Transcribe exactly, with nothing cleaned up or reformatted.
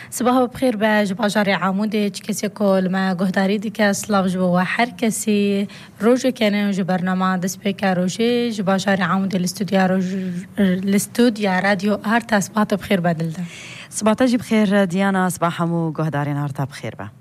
صباح بخير باج باجاري عمودي كسي كل ما جهداري ديك سلاف جو وحر كسي روجي كان جو برنامج دسبيكا روجي جو باجاري عمودي الاستوديو روج الاستوديو راديو هارتا. صباح بخير بدل ده. صباح بخير ديانا. صباح مو جهداري نهارتا بخير با.